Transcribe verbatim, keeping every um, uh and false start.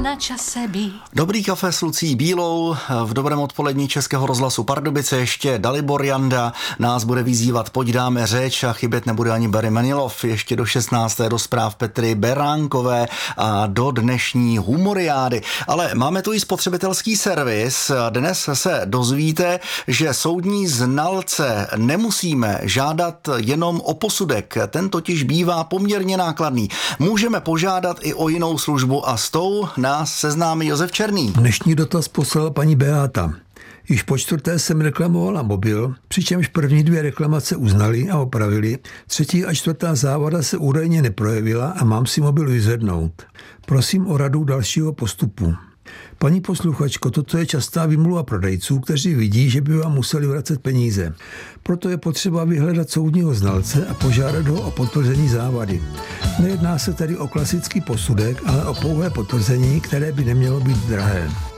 na čase být. Dobrý kafe s Lucí Bílou v dobrém odpolední Českého rozhlasu Pardubice. Ještě Dalibor Janda nás bude vyzývat, pojď dáme řeč, a chybět nebude ani Barry Manilov. Ještě do šestnácté do zpráv Petry Beránkové a do dnešní humoriády. Ale máme tu i spotřebitelský servis. Dnes se dozvíte, že soudní znalce nemusíme žádat jenom o posudek. Ten totiž bývá poměrně nákladný. Můžeme požádat i o jinou službu a s tou nás seznámí Josef Černý. Dnešní dotaz poslala paní Beáta. Již po čtvrté jsem reklamovala mobil, přičemž první dvě reklamace uznali a opravili, třetí a čtvrtá závada se údajně neprojevila a mám si mobil vyzvednout. Prosím o radu dalšího postupu. Paní posluchačko, toto je častá výmluva prodejců, kteří vidí, že by vám museli vracet peníze. Proto je potřeba vyhledat soudního znalce a požádat ho o potvrzení závady. Nejedná se tedy o klasický posudek, ale o pouhé potvrzení, které by nemělo být drahé.